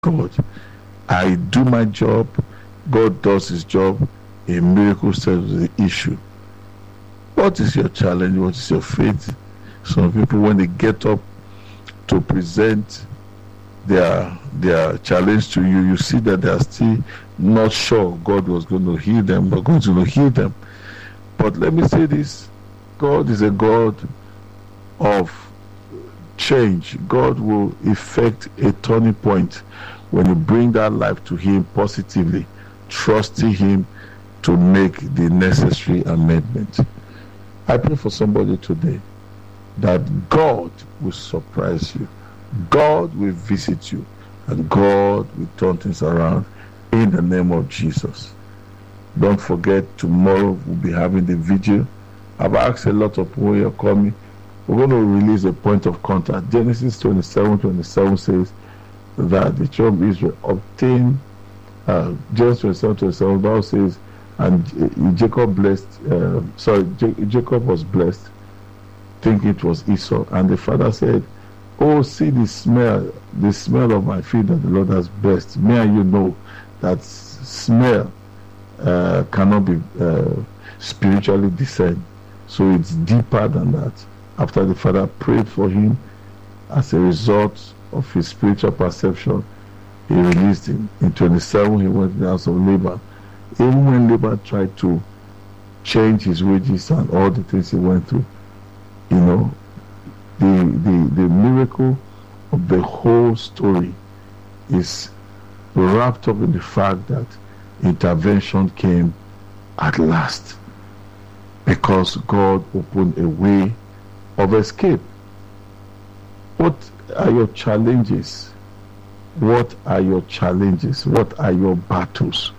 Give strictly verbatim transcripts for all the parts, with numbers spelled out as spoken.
God. I do my job, God does his job, a miracle settles the issue. What is your challenge? What is your faith? Some people, when they get up to present their their challenge to you, you see that they are still not sure God was going to heal them, but God's going to heal them. But let me say this, God is a God of change. God will effect a turning point when you bring that life to him positively, trusting him to make the necessary amendment. I pray for somebody today that God will surprise you, God will visit you, and God will turn things around in the name of Jesus. Don't forget, tomorrow we'll be having the vigil. I've asked a lot of people who are coming. We're going to release a point of contact. Genesis twenty-seven twenty-seven says that the children of Israel obtained, uh, Genesis twenty-seven twenty-seven, the Bible says, and Jacob blessed, uh, sorry, J- Jacob was blessed, thinking it was Esau. And the father said, oh, see the smell, the smell of my feet that the Lord has blessed. May you know that smell uh, cannot be uh, spiritually discerned. So it's deeper than that. After the father prayed for him, as a result of his spiritual perception, he released him. In twenty-seven, he went to the house of Laban. Even when Laban tried to change his wages and all the things he went through, you know, the, the, the miracle of the whole story is wrapped up in the fact that intervention came at last, because God opened a way of escape. What are your challenges? What are your challenges? What are your battles?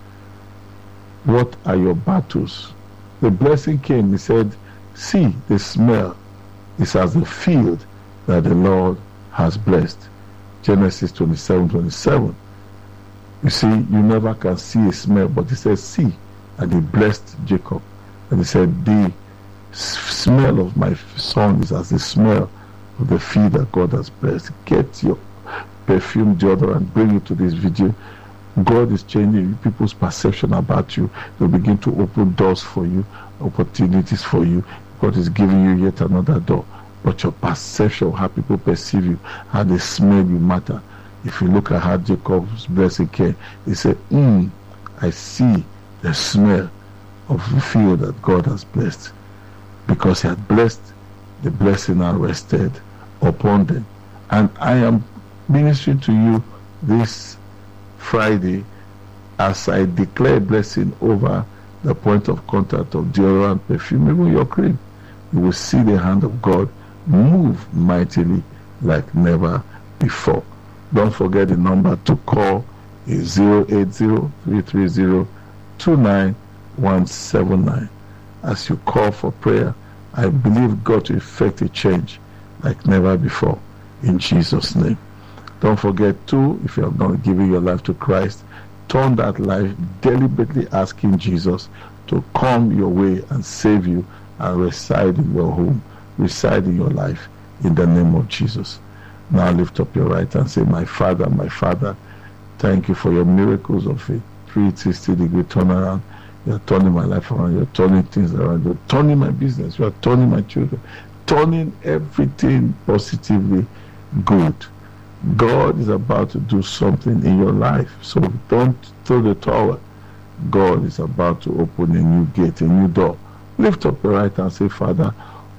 What are your battles? The blessing came. He said, see, the smell is as the field that the Lord has blessed. Genesis twenty-seven twenty-seven. You see, you never can see a smell, but he said, see, and he blessed Jacob. And he said, the smell of my son is as the smell of the field that God has blessed. Get your perfume deodorant, bring it to this video. God is changing people's perception about you. They'll begin to open doors for you, opportunities for you. God is giving you yet another door. But your perception of how people perceive you, how they smell you matter. If you look at how Jacob's blessing came, he said, mm, I see the smell of the field that God has blessed. Because he had blessed, the blessing now rested upon them. And I am ministering to you this Friday as I declare blessing over the point of contact of deodorant, perfume, even your cream. You will see the hand of God move mightily like never before. Don't forget the number to call is zero eight zero, three three zero, two nine one seven nine. As you call for prayer, I believe God to effect a change like never before in Jesus' name. Don't forget too, if you have not given your life to Christ, turn that life, deliberately asking Jesus to come your way and save you and reside in your home, reside in your life in the name of Jesus. Now lift up your right hand and say, my Father, my Father, thank you for your miracles of a three hundred sixty degree turnaround. You're turning my life around. You're turning things around. You're turning my business. You're turning my children. Turning everything positively good. God is about to do something in your life. So don't throw the towel. God is about to open a new gate, a new door. Lift up your right hand and say, Father,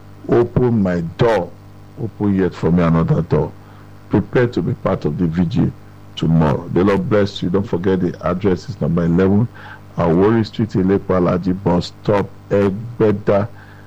open my door. Open yet for me another door. Prepare to be part of the vigil tomorrow. The Lord bless you. Don't forget the address is number eleven. Awori Street, Ilepa Alaji Bus Stop, Egbeda,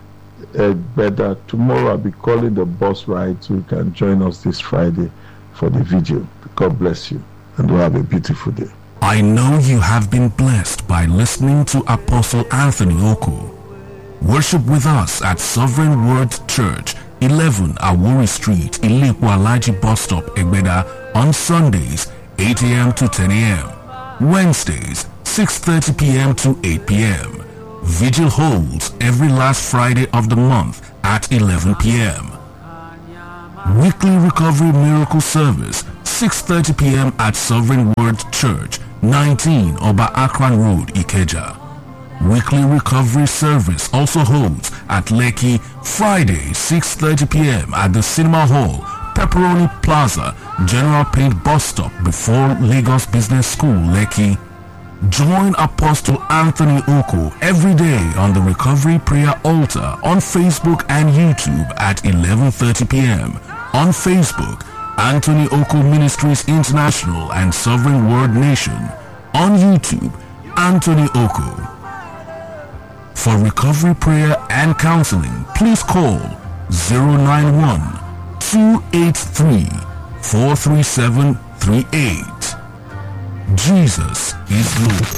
Egbeda. Tomorrow I'll be calling the bus ride so you can join us this Friday for the vigil. God bless you and we'll have a beautiful day. I know you have been blessed by listening to Apostle Anthony Oku. Worship with us at Sovereign Word Church, eleven Awori Street, Ilepa Alaji Bus Stop, Egbeda, on Sundays, eight a.m. to ten a.m. Wednesdays, six thirty p.m. to eight p.m. Vigil holds every last Friday of the month at eleven p.m. Weekly Recovery Miracle Service, six thirty p.m. at Sovereign Word Church, nineteen Oba Akran Road, Ikeja. Weekly Recovery Service also holds at Lekki, Friday, six thirty p.m. at the Cinema Hall, Pepperoni Plaza, General Paint Bus Stop before Lagos Business School, Lekki. Join Apostle Anthony Oko every day on the Recovery Prayer Altar on Facebook and YouTube at eleven thirty p.m. On Facebook, Anthony Oko Ministries International and Sovereign Word Nation. On YouTube, Anthony Oko. For recovery prayer and counseling, please call zero nine one, two eight three, four three seven three eight. Jesus is Lord.